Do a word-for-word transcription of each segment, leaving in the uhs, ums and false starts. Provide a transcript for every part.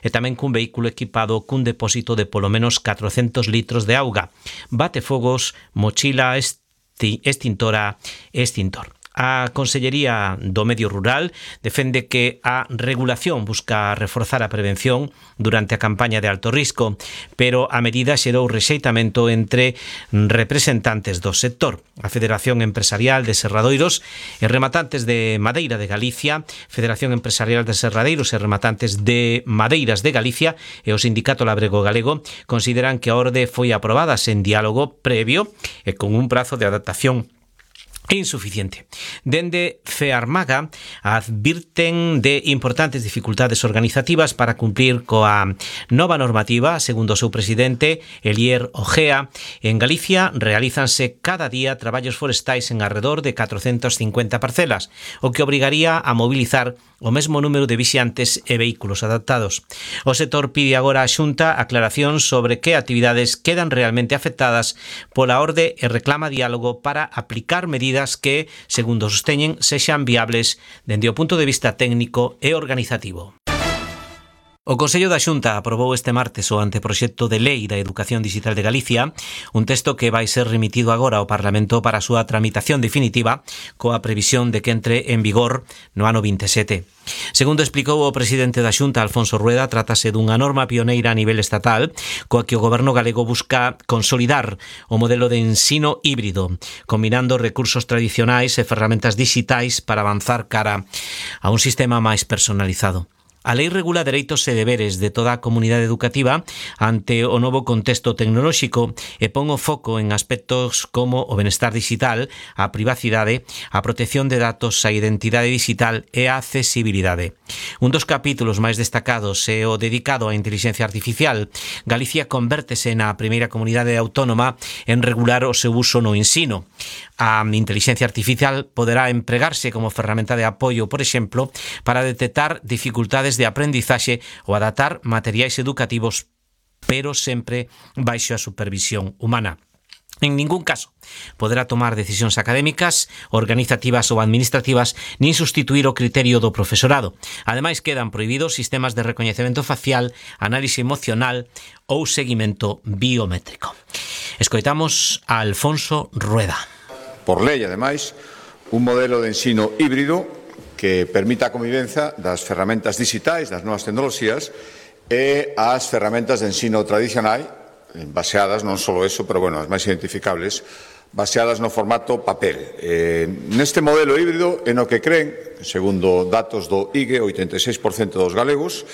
e tamén cun vehículo equipado cun depósito de polo menos catrocentos litros de auga, batefogos, mochila, esti, extintora e extintor. A Consellería do Medio Rural defende que a regulación busca reforzar a prevención durante a campaña de alto risco, pero a medida xerou rexeitamento entre representantes do sector. A Federación Empresarial de Serradoiros e Rematantes de Madeira de Galicia, Federación Empresarial de Serradeiros e Rematantes de Madeiras de Galicia e o Sindicato Labrego Galego consideran que a orde foi aprobada sen diálogo previo e con un prazo de adaptación insuficiente. Dende FEARMAGA advirten de importantes dificultades organizativas para cumplir coa nova normativa. Segundo o seu presidente, Elier Ojea, en Galicia realízanse cada día traballos forestais en arredor de catrocentas cincuenta parcelas, o que obrigaría a mobilizar o mesmo número de vixiantes e vehículos adaptados. O sector pide agora á Xunta aclaración sobre que actividades quedan realmente afectadas pola orde e reclama diálogo para aplicar medidas que, segundo sosteñen, sexan viables dende o punto de vista técnico e organizativo. O Consello da Xunta aprobou este martes o anteproxecto de Lei da Educación Digital de Galicia, un texto que vai ser remitido agora ao Parlamento para a súa tramitación definitiva, coa previsión de que entre en vigor no ano vinte e sete. Segundo explicou o presidente da Xunta, Alfonso Rueda, trátase dunha norma pioneira a nivel estatal, coa que o goberno galego busca consolidar o modelo de ensino híbrido, combinando recursos tradicionais e ferramentas digitais para avanzar cara a un sistema máis personalizado. A lei regula dereitos e deberes de toda a comunidade educativa ante o novo contexto tecnolóxico e pon o foco en aspectos como o benestar digital, a privacidade, a protección de datos, a identidade digital e a accesibilidade. Un dos capítulos máis destacados é o dedicado á inteligencia artificial. Galicia convértese na primeira comunidade autónoma en regular o seu uso no ensino. A inteligencia artificial poderá empregarse como ferramenta de apoio, por exemplo, para detectar dificultades de aprendizaxe ou adaptar materiais educativos, pero sempre baixo a supervisión humana. En ningún caso poderá tomar decisións académicas, organizativas ou administrativas, nin sustituir o criterio do profesorado. Ademais, quedan prohibidos sistemas de recoñecemento facial, análise emocional ou seguimento biométrico. Escoitamos a Alfonso Rueda. Por lei, ademais, un modelo de ensino híbrido que permita a convivencia das ferramentas digitais, das novas tecnoloxías e as ferramentas de ensino tradicional, baseadas, non só eso, pero, bueno, as máis identificables, baseadas no formato papel. Eh, neste modelo híbrido, en o que creen, segundo datos do I G E, oitenta e seis por cento dos galegos,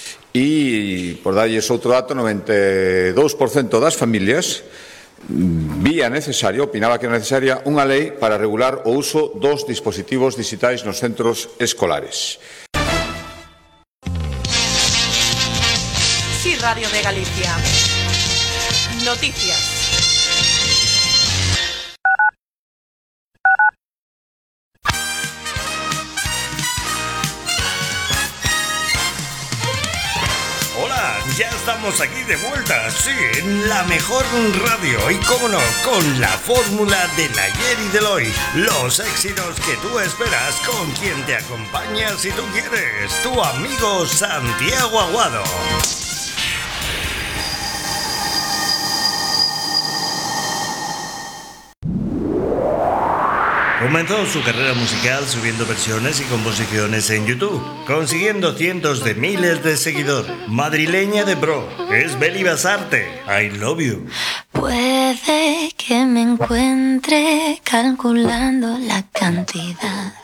e, por darlles outro dato, noventa e dous por cento das familias vía necesaria, opinaba que era necesaria unha lei para regular o uso dos dispositivos digitais nos centros escolares. Sí, Radio de Galicia. Noticias. Ya estamos aquí de vuelta, sí, en la mejor radio y, cómo no, con la fórmula del ayer y del hoy. Los éxitos que tú esperas, con quien te acompaña si tú quieres, tu amigo Santiago Aguado. Comenzó su carrera musical subiendo versiones y composiciones en YouTube, consiguiendo cientos de miles de seguidores. Madrileña de Bro, es Beli Basarte, I Love You. Puede que me encuentre calculando la cantidad